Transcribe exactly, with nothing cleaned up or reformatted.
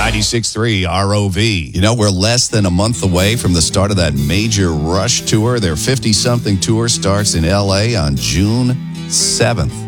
ninety-six point three R O V. You know, we're less than a month away from the start of that major Rush tour. Their fifty-something tour starts in L A on June seventh.